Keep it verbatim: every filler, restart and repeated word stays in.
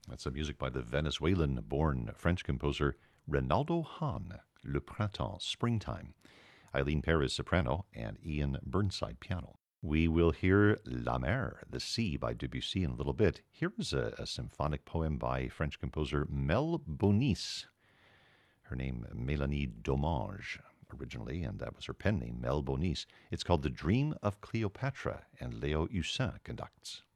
That's some music by the Venezuelan-born French composer Reynaldo Hahn, Le Printemps, Springtime. Eileen Perez, soprano, and Ian Burnside, piano. We will hear La Mer, The Sea, by Debussy in a little bit. Here is a, a symphonic poem by French composer Mel Bonis. Her name, Mélanie Domange, originally, and that was her pen name, Mel Bonis. It's called The Dream of Cleopatra, and Leo Hussin conducts.